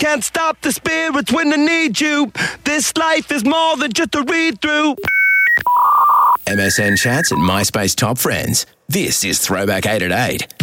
can't stop the spirits when they need you. This life is more than just a read-through. MSN Chats and MySpace Top Friends. This is Throwback 8 at 8.